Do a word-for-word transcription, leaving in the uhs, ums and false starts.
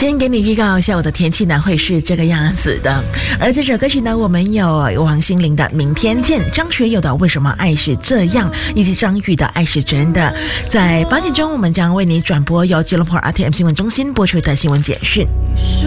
先给你预告一下我的天气呢会是这个样子的。而这首歌曲呢，我们有王心凌的《明天见》，张学友的《为什么爱是这样》，以及张宇的《爱是真的》。在八点钟，我们将为你转播由吉隆坡 R T M 新闻中心播出的新闻简讯。